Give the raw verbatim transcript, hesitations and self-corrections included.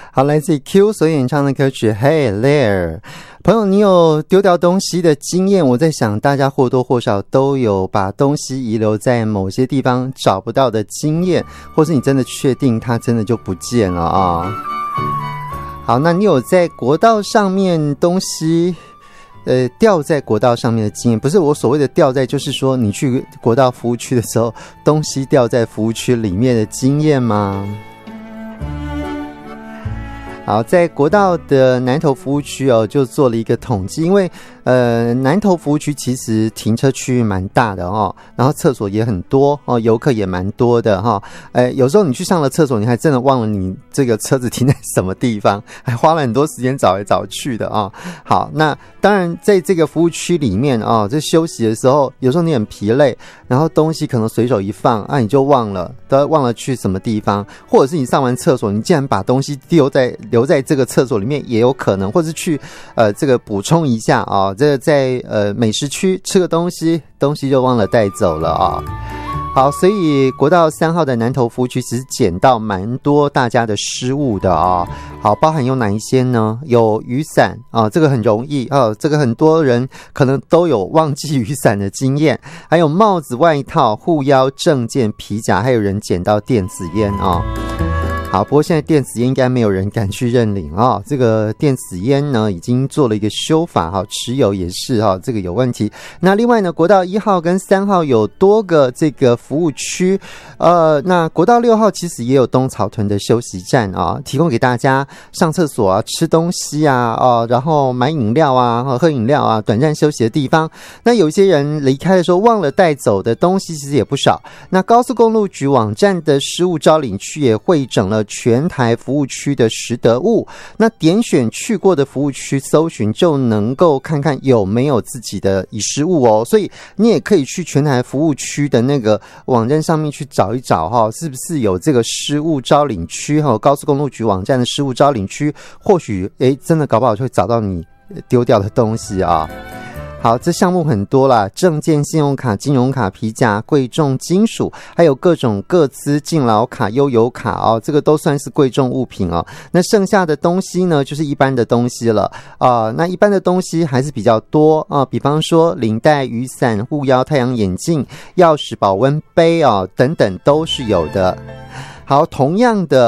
好，来自 Q 所演唱的歌曲 Hey There。 朋友，你有丢掉东西的经验？我在想大家或多或少都有把东西遗留在某些地方找不到的经验，或是你真的确定它真的就不见了啊。好，那你有在国道上面东西呃，掉在国道上面的经验？不是我所谓的掉在，就是说你去国道服务区的时候，东西掉在服务区里面的经验吗？好，在国道的南投服务区哦，就做了一个统计，因为呃，南投服务区其实停车区域蛮大的哦，然后厕所也很多哦，游客也蛮多的哈、哦。呃，有时候你去上了厕所，你还真的忘了你这个车子停在什么地方，还花了很多时间找来找去的啊、哦。好，那当然在这个服务区里面啊、哦，在休息的时候，有时候你很疲累，然后东西可能随手一放啊，你就忘了，都忘了去什么地方，或者是你上完厕所，你竟然把东西丢在留在这个厕所里面也有可能，或是去呃这个补充一下啊，这个在呃美食区吃个东西，东西就忘了带走了啊。好，所以国道三号的南投服务区其实捡到蛮多大家的失误的啊。好，包含有哪一些呢？有雨伞啊，这个很容易啊，这个很多人可能都有忘记雨伞的经验。还有帽子、外套、护腰、证件、皮夹，还有人捡到电子烟啊。好，不过现在电子烟应该没有人敢去认领啊、哦。这个电子烟呢，已经做了一个修法哈，持有也是哈，这个有问题。那另外呢，国道一号跟三号有多个这个服务区，呃，那国道六号其实也有东草屯的休息站啊，提供给大家上厕所啊、吃东西啊，哦，然后买饮料啊、喝饮料啊，短暂休息的地方。那有一些人离开的时候忘了带走的东西，其实也不少。那高速公路局网站的失物招领区也汇整了全台服务区的拾得物，那点选去过的服务区搜寻，就能够看看有没有自己的遗失物哦。所以你也可以去全台服务区的那个网站上面去找一找哈、哦，是不是有这个失物招领区哈、哦？高速公路局网站的失物招领区，或许诶真的搞不好就会找到你丢掉的东西啊。好，这项目很多啦，证件、信用卡、金融卡、皮夹、贵重金属，还有各种个资、敬老卡、悠游卡哦，这个都算是贵重物品哦。那剩下的东西呢，就是一般的东西了啊、呃。那一般的东西还是比较多啊、呃，比方说领带、雨伞、护腰、太阳眼镜、钥匙、保温杯啊、哦、等等都是有的。好，同样的。